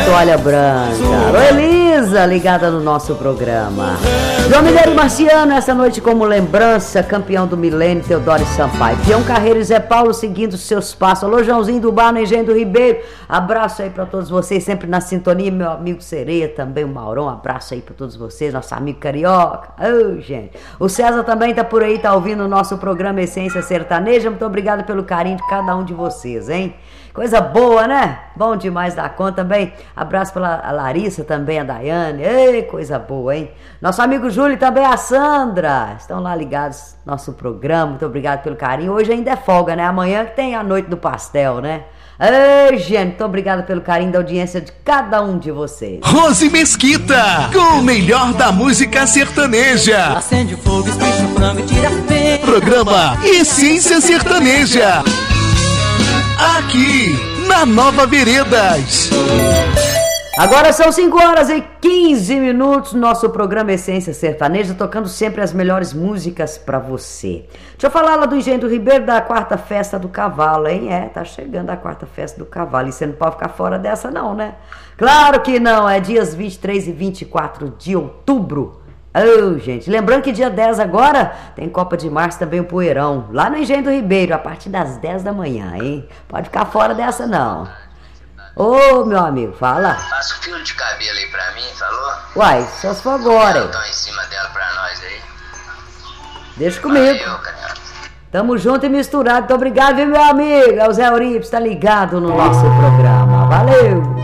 toalha branca. Alô, Elisa, ligada no nosso programa. João Mineiro Marciano, essa noite como lembrança, campeão do milênio, Teodoro Sampaio. Pião Carreiro e Zé Paulo seguindo seus passos. Alô, Joãozinho do Bar, no Engenho do Ribeiro. Abraço aí pra todos vocês, sempre na sintonia. Meu amigo Sereia também, o Maurão. Abraço aí pra todos vocês, nosso amigo Carioca. Oh, gente. O César também tá por aí, tá ouvindo o nosso programa Essência Sertaneja. Muito obrigado pelo carinho de cada um de vocês, hein? Coisa boa, né? Bom demais da conta também. Abraço pra Larissa também, a Daiane. Ei, coisa boa, hein? Nosso amigo Júlio e também a Sandra. Estão lá ligados no nosso programa. Muito obrigado pelo carinho. Hoje ainda é folga, né? Amanhã que tem a noite do pastel, né? Ei, gente, muito obrigado pelo carinho da audiência de cada um de vocês. Rose Mesquita, com o melhor da música sertaneja. Acende o fogo, esquece o frango e tira a pena. Programa Essência Sertaneja. Aqui, na Nova Veredas. Agora são 5 horas e 15 minutos, nosso programa Essência Sertaneja, tocando sempre as melhores músicas pra você. Deixa eu falar lá do Engenho do Ribeiro, da quarta festa do cavalo, hein? Tá chegando a quarta festa do cavalo, e você não pode ficar fora dessa não, né? Claro que não, é dias 23 e 24 de outubro. Oh, gente, lembrando que dia 10 agora tem Copa de Março, também o Poeirão, lá no Engenho do Ribeiro, a partir das 10 da manhã, hein? Pode ficar fora dessa não. Ô, meu amigo, fala. Passa o fio de cabelo aí pra mim, falou? Uai, só se for agora. Estão em cima dela pra nós aí. Deixa comigo. Valeu, Canela. Tamo junto e misturado. Muito obrigado, viu, meu amigo? É o Zé Euripides, tá ligado no nosso programa. Valeu.